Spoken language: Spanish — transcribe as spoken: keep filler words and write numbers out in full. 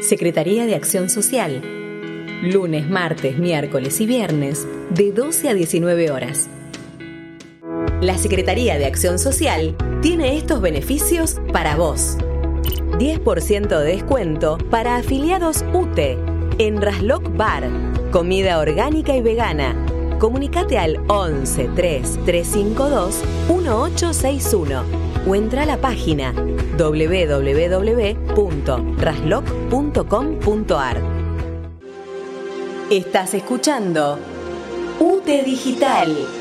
Secretaría de Acción Social. Lunes, martes, miércoles y viernes de doce a diecinueve horas. La Secretaría de Acción Social tiene estos beneficios para vos. diez por ciento de descuento para afiliados U T E en Raslock Bar. Comida orgánica y vegana. Comunicate al once, tres, trescientos cincuenta y dos, dieciocho sesenta y uno o entra a la página doble u doble u doble u punto raslock punto com punto a r. Estás escuchando U T E Digital.